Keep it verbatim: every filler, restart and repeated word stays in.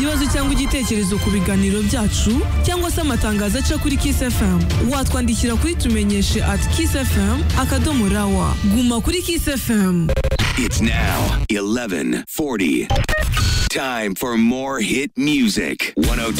ikibazo cyangwa igitekerezo ku biganiro byacu cyangwa se amatangazo aca kuri Kiss F M, watwandikira kuri tumenyeshe at kiss f m akadomo rawa. Guma kuri Kiss F M. It's now eleven forty. Time for more hit music. one oh